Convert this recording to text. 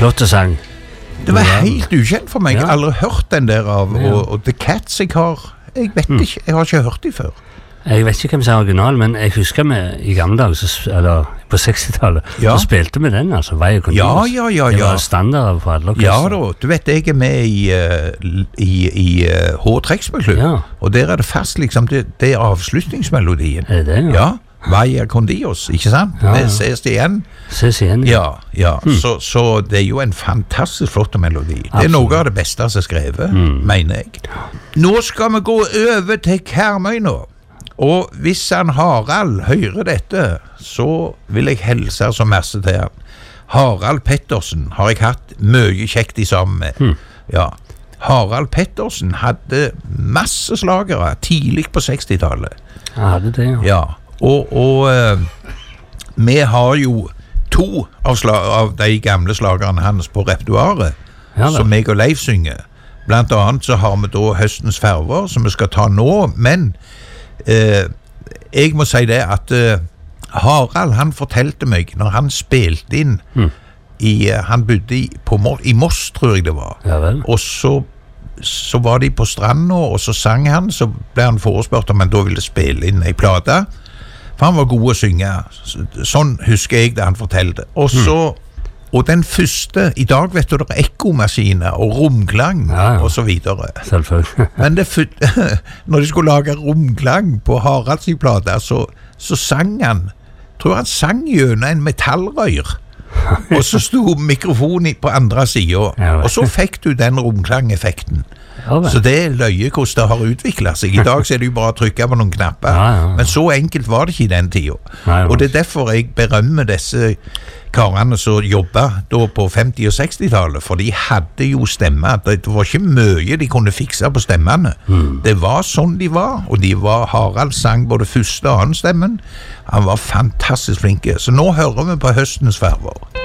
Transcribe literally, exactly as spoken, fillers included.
Flotte sang. Det var helt ukjent for meg. Jeg har Ja. aldri hørt den der av, Ja. og, og The Cats jeg har, jeg vet Mm. ikke, jeg har ikke hørt de før. Jeg vet ikke hvem som er original, men jeg husker vi i gamle dager, så sp- eller på sekstitallet, Ja. så spilte vi den, altså, Vei og Ja, Continuous. ja, ja, Det ja. var standard for alle Ja orkester. da, du vet jeg er med i, uh, i, i uh, H-Treksbøklubb, Ja. og der er det fast liksom, det, det er avslutningsmelodien. Er det det, ja? Ja, Vaya Condios, ikke sant? Ja, Vi ja. ses det igjen. Ses igjen. Ja, ja. Så, så det er jo en fantastisk flott melodi. Det er Absolutt. noe av det beste som er skrevet, mener jeg. Nå skal vi gå over til Karmøy nå. Og hvis han Harald hører dette, så vil jeg hilse som masse til han. Harald Pettersen har jeg hatt mye kjekt i sammen med. Ja. Harald Pettersen hadde masse slagere tidlig på sekstitallet. Jeg hadde det, ja. Ja, og, og eh, vi har jo to av, slag, av de gamle slagerne hans på repertoaret, Ja, da. som meg og Leif synger. Blant annet så har vi da Høstens Ferver, som vi skal ta nå, men eh, jeg må si det at eh, Harald, han fortalte meg, når han spilte inn, i, eh, han bodde i, på, Mo- i Moss, tror jeg det var, Ja vel. og så så var de på stranda, og så sang han, så ble han forespurt om han da ville spille inn ei plate, for han var god å synge. Så- Sånn husker jeg det han fortalte. Og så, og den første, i dag vet du, det er ekkomaskiner og romklang, Ja, ja. og så videre. Selvfølgelig. Men det, fut- når de skulle lage romklang på Haralds i plate, så, så sang han, tror han sang gjennom en metallrøyr, og så sto mikrofonen i- på andre siden, Ja, vel. og så fikk du den romklangeffekten. Ja vel. Så det er løye hvordan det har utviklet seg. I dag så er det jo bare å trykke på noen knapper. Ja, ja, ja. Men så enkelt var det ikke i den tiden. Nei, det var Og det er derfor jeg berømmer disse karene som jobbet da på femti- og sekstitallet, for de hadde jo stemme. Det var ikke mye de kunne fikse på stemmene. Mm. Det var sånn de var, og de var, Harald sang både første og annen stemmen. Han var fantastisk flinke. Så nå hører vi på Høstens Ferver.